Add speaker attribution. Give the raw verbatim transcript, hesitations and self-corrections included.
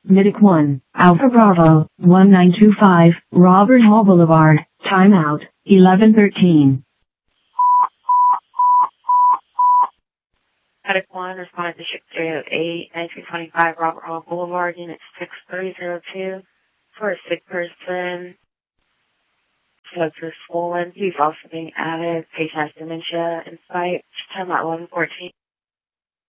Speaker 1: Medic one, Alpha Bravo, one nine two five, Robert Hall Boulevard, timeout, eleven thirteen.
Speaker 2: Medic one, responded to ship three oh eight, nineteen twenty-five Robert Hall Boulevard, unit six three zero two, for a sick person. Slugs are swollen. He's also being added. Patient has dementia in sight. Time at eleven fourteen.